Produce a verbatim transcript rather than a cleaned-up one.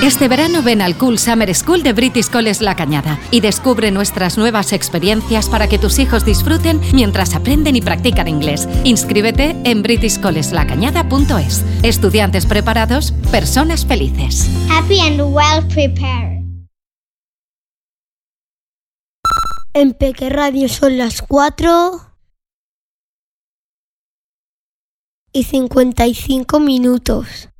Este verano ven al Cool Summer School de British College La Cañada y descubre nuestras nuevas experiencias para que tus hijos disfruten mientras aprenden y practican inglés. Inscríbete en british college la cañada punto es. Estudiantes preparados, personas felices. Happy and well prepared. En Peque Radio son las cuatro y cincuenta y cinco minutos.